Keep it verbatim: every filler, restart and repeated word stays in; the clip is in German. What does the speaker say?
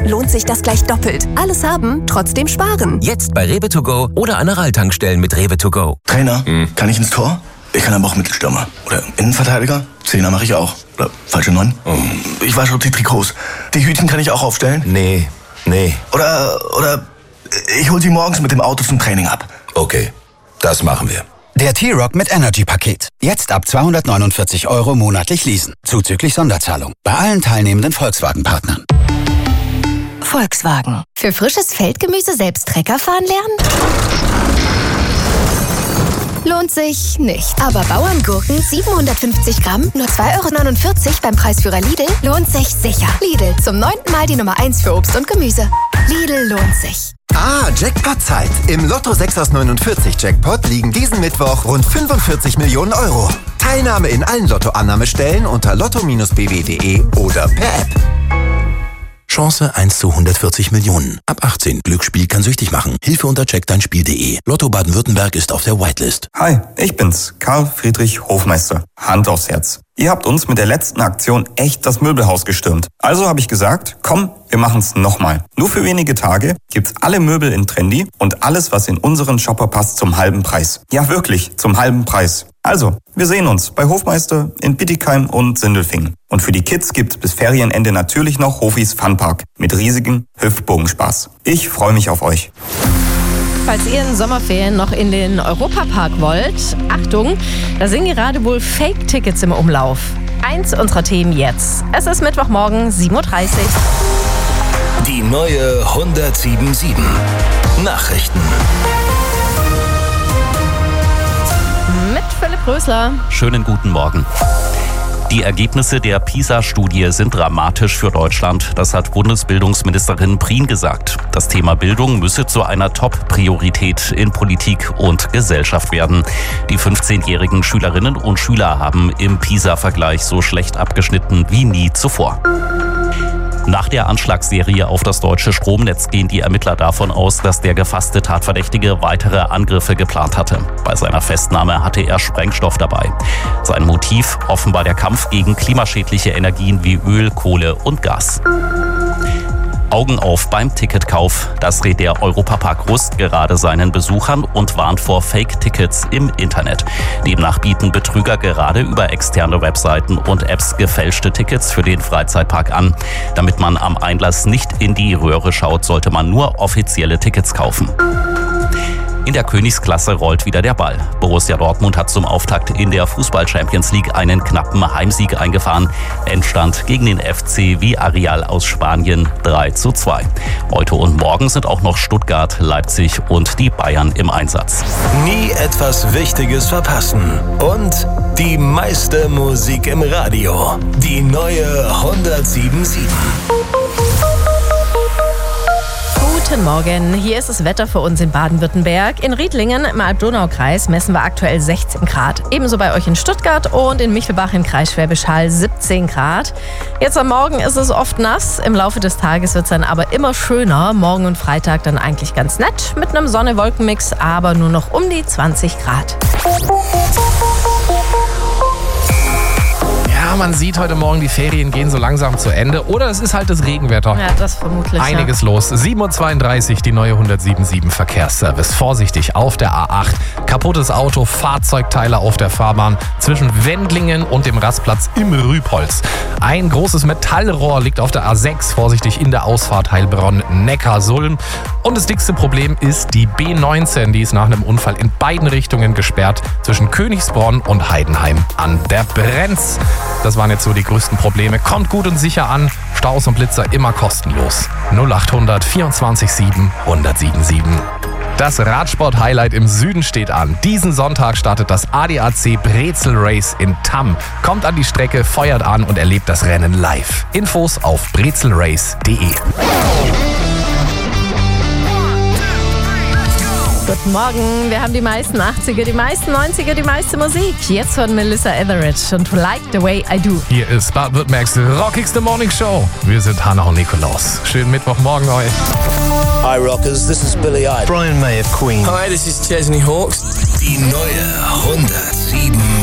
lohnt sich das gleich doppelt. Alles haben, trotzdem sparen. Jetzt bei Rewe to go oder an der Rall-Tankstellen mit Rewe to go. Trainer, hm. kann ich ins Tor? Ich kann aber auch Mittelstürmer. Oder Innenverteidiger? Zehner mache ich auch. Oder falsche Neun? Oh. Ich wasche die Trikots. Die Hütchen kann ich auch aufstellen? Nee, nee. Oder, oder ich hol sie morgens mit dem Auto zum Training ab. Okay, das machen wir. Der T-Rock mit Energy-Paket. Jetzt ab zweihundertneunundvierzig Euro monatlich leasen. Zuzüglich Sonderzahlung. Bei allen teilnehmenden Volkswagen-Partnern. Volkswagen. Für frisches Feldgemüse selbst Trecker fahren lernen? Lohnt sich nicht. Aber Bauerngurken siebenhundertfünfzig Gramm, nur zwei Euro neunundvierzig beim Preisführer Lidl, lohnt sich sicher. Lidl, zum neunten Mal die Nummer eins für Obst und Gemüse. Lidl lohnt sich. Ah, Jackpot-Zeit. Im Lotto sechs aus neunundvierzig Jackpot liegen diesen Mittwoch rund fünfundvierzig Millionen Euro. Teilnahme in allen Lotto-Annahmestellen unter lotto Bindestrich b w punkt d e oder per App. Chance eins zu hundertvierzig Millionen. Ab achtzehn. Glücksspiel kann süchtig machen. Hilfe unter check dein spiel punkt de. Lotto Baden-Württemberg ist auf der Whitelist. Hi, ich bin's, Karl Friedrich Hofmeister. Hand aufs Herz. Ihr habt uns mit der letzten Aktion echt das Möbelhaus gestürmt. Also habe ich gesagt, komm, wir machen's nochmal. Nur für wenige Tage gibt's alle Möbel in Trendy und alles, was in unseren Shopper passt, zum halben Preis. Ja, wirklich, zum halben Preis. Also, wir sehen uns bei Hofmeister in Bietigheim und Sindelfingen. Und für die Kids gibt's bis Ferienende natürlich noch Hofis Funpark mit riesigem Hüftbogenspaß. Ich freue mich auf euch. Falls ihr in Sommerferien noch in den Europapark wollt, Achtung, da sind gerade wohl Fake-Tickets im Umlauf. Eins unserer Themen jetzt. Es ist Mittwochmorgen, sieben Uhr dreißig. Die neue hundertsiebenundsiebzig. Nachrichten. Mit Philipp Rösler. Schönen guten Morgen. Die Ergebnisse der PISA-Studie sind dramatisch für Deutschland. Das hat Bundesbildungsministerin Prien gesagt. Das Thema Bildung müsse zu einer Top-Priorität in Politik und Gesellschaft werden. Die fünfzehnjährigen Schülerinnen und Schüler haben im PISA-Vergleich so schlecht abgeschnitten wie nie zuvor. Nach der Anschlagsserie auf das deutsche Stromnetz gehen die Ermittler davon aus, dass der gefasste Tatverdächtige weitere Angriffe geplant hatte. Bei seiner Festnahme hatte er Sprengstoff dabei. Sein Motiv offenbar der Kampf gegen klimaschädliche Energien wie Öl, Kohle und Gas. Augen auf beim Ticketkauf. Das rät der Europapark Rust gerade seinen Besuchern und warnt vor Fake-Tickets im Internet. Demnach bieten Betrüger gerade über externe Webseiten und Apps gefälschte Tickets für den Freizeitpark an. Damit man am Einlass nicht in die Röhre schaut, sollte man nur offizielle Tickets kaufen. In der Königsklasse rollt wieder der Ball. Borussia Dortmund hat zum Auftakt in der Fußball-Champions League einen knappen Heimsieg eingefahren. Endstand gegen den F C Villarreal aus Spanien drei zu zwei. Heute und morgen sind auch noch Stuttgart, Leipzig und die Bayern im Einsatz. Nie etwas Wichtiges verpassen. Und die meiste Musik im Radio. Die neue hundertsiebenundsiebzig. Guten Morgen, hier ist das Wetter für uns in Baden-Württemberg. In Riedlingen im Alb-Donau-Kreis messen wir aktuell sechzehn Grad. Ebenso bei euch in Stuttgart und in Michelbach im Kreis Schwäbisch Hall siebzehn Grad. Jetzt am Morgen ist es oft nass, im Laufe des Tages wird es dann aber immer schöner. Morgen und Freitag dann eigentlich ganz nett mit einem Sonne-Wolken-Mix, aber nur noch um die zwanzig Grad. Ja, man sieht heute Morgen, die Ferien gehen so langsam zu Ende. Oder es ist halt das Regenwetter. Ja, das vermutlich. Einiges ja. los. sieben Uhr zweiunddreißig, die neue hundertsiebenundsiebzig Verkehrsservice. Vorsichtig auf der A acht. Kaputtes Auto, Fahrzeugteile auf der Fahrbahn zwischen Wendlingen und dem Rastplatz im Rübholz. Ein großes Metallrohr liegt auf der A sechs. Vorsichtig in der Ausfahrt Heilbronn-Neckarsulm. Und das dickste Problem ist die B neunzehn. Die ist nach einem Unfall in beiden Richtungen gesperrt zwischen Königsbronn und Heidenheim an der Brenz. Das waren jetzt so die größten Probleme. Kommt gut und sicher an. Staus und Blitzer immer kostenlos. null achthundert vierundzwanzig sieben hundertsiebenundsiebzig. Das Radsport-Highlight im Süden steht an. Diesen Sonntag startet das A D A C Brezel Race in Tamm. Kommt an die Strecke, feuert an und erlebt das Rennen live. Infos auf brezelrace punkt de. Guten Morgen, wir haben die meisten achtziger, die meisten neunziger, die meiste Musik. Jetzt von Melissa Etheridge und Like the Way I Do. Hier ist Baden-Württembergs rockigste Morning Show. Wir sind Hannah und Nikolaus. Schönen Mittwochmorgen euch. Hi Rockers, this is Billy Idol. Brian May of Queen. Hi, this is Chesney Hawkes. Die neue hundertsiebenundsiebzig.